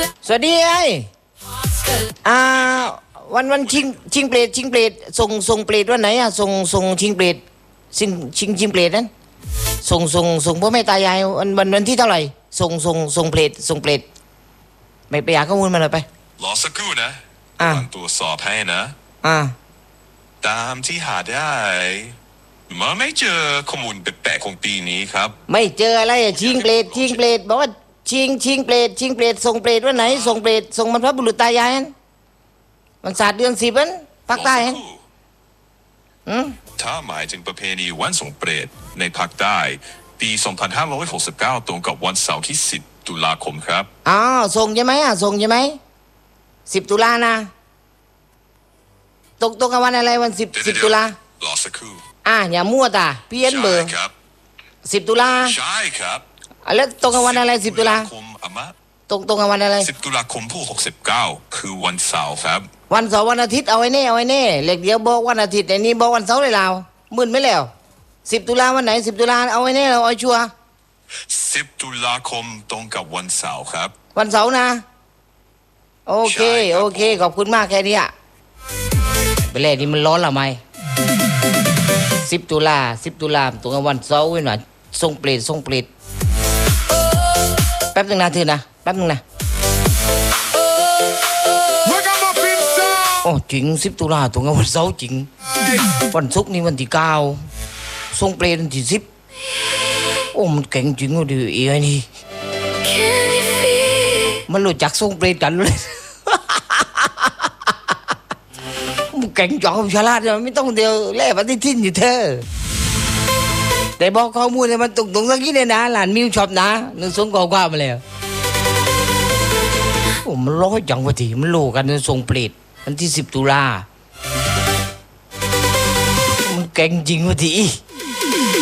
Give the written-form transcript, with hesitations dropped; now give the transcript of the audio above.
สวัสดีไอ้อ่าวันชิงเปรตส่งเปรตวันไหนอ่ะส่งชิงเปรตชิงเปรตนั้นส่งพ่อแม่ตายายวันที่เท่าไหร่ส่งเปรตไปหาข้อมูลมาหน่อยไปรอสักครู่นะอ่ะตรวจสอบให้นะตามที่หาได้มันไม่เจอข้อมูลแปลกๆของปีนี้ครับไม่เจออะไรอ่ะชิงเปรตบอกว่าชิงเปรตส่งเปรตวันไหนส่งเปรตส่งบรรพบุรุษตายายนั้นวันศาสตร์เดือน10นั้นภาคใต้นั้นถ้าหมายถึงประเพณีวันส่งเปรตในภาคใต้ปี2569ตรงกับวันเสาร์ที่10ตุลาคมครับส่งใช่ไหมส่งใช่ไหม10ตุลานะตรงกับวันอะไรวัน10ตุลารอสักครู่อย่ามั่วตาเพี้ยนเบอร์ครับ 10ตุลาใช่ครับแล้วตรงกับวันอะไร10ตุลาตรงกับวันอะไร 10ตุลาคม69คือวันเสาร์ครับวันเสาร์วันอาทิตย์เอาไว้แน่เหล็กเดียวบอกวันอาทิตย์ไอ้นี่บอกวันเสาร์เลยเรามึนไม่แล้ว10ตุลาวันไหน10ตุลาเอาไว้แน่เราเอาชัวร์ 10ตุลาคมตรงกับวันเสาร์ครับวันเสาร์นะโอเคขอบคุณมากแค่นี้ไปเลยนี่มันร้อนหรือไม่10ตุลาตรงกับวันเสาร์เว้ยหน่อยส่งเปรตแป๊บนึงนะเธอนะแป๊บนึงนะโอ้จริง10ตุลาตรงกับวันเสาร์จริงวันศุกร์นี่วันที่9ส่งเปรตวันที่10โอ้มันเก่งจริงอ่ะดิไอ้นี่มันรู้จักส่งเปรตกันเลยมันเก่งจังฉลาดไม่ต้องเดียวแล่ปฏิทินอยู่เธอแต่บอกข้อมูลเนี่ยมันตรงสักทีเลยนะหลานมิวชอบนะนึกส่งข้อความมาแล้วโอ้มันร้อยจังวะทีมันโลกันส่งเปรตวันที่10ตุลามันเก่งจริงวะที